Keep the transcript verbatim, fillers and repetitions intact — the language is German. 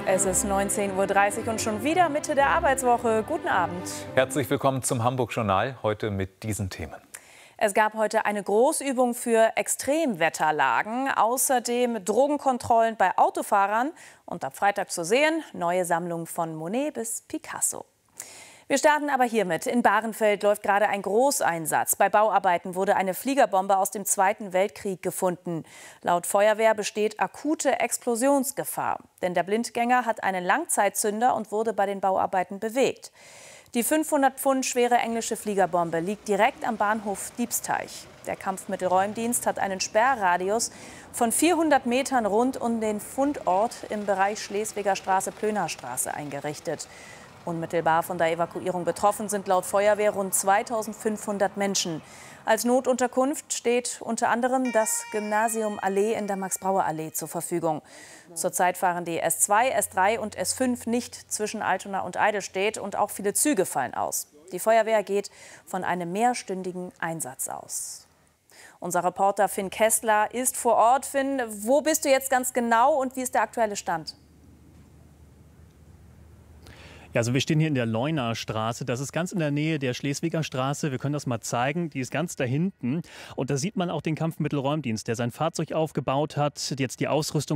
Es ist neunzehn Uhr dreißig und schon wieder Mitte der Arbeitswoche. Guten Abend. Herzlich willkommen zum Hamburg-Journal, heute mit diesen Themen. Es gab heute eine Großübung für Extremwetterlagen, außerdem Drogenkontrollen bei Autofahrern und ab Freitag zu sehen, neue Sammlung von Monet bis Picasso. Wir starten aber hiermit. In Bahrenfeld läuft gerade ein Großeinsatz. Bei Bauarbeiten wurde eine Fliegerbombe aus dem Zweiten Weltkrieg gefunden. Laut Feuerwehr besteht akute Explosionsgefahr. Denn der Blindgänger hat einen Langzeitzünder und wurde bei den Bauarbeiten bewegt. Die fünfhundert Pfund schwere englische Fliegerbombe liegt direkt am Bahnhof Diebsteich. Der Kampfmittelräumdienst hat einen Sperrradius von vierhundert Metern rund um den Fundort im Bereich Schleswiger Straße-Plöner-Straße eingerichtet. Unmittelbar von der Evakuierung betroffen sind laut Feuerwehr rund zweitausendfünfhundert Menschen. Als Notunterkunft steht unter anderem das Gymnasium Allee in der Max-Brauer-Allee zur Verfügung. Zurzeit fahren die S zwei, S drei und S fünf nicht zwischen Altona und Eidelstedt und auch viele Züge fallen aus. Die Feuerwehr geht von einem mehrstündigen Einsatz aus. Unser Reporter Finn Kessler ist vor Ort. Finn, wo bist du jetzt ganz genau und wie ist der aktuelle Stand? Ja, also wir stehen hier in der Leunaer Straße. Das ist ganz in der Nähe der Schleswiger Straße. Wir können das mal zeigen. Die ist ganz da hinten. Und da sieht man auch den Kampfmittelräumdienst, der sein Fahrzeug aufgebaut hat, jetzt die Ausrüstung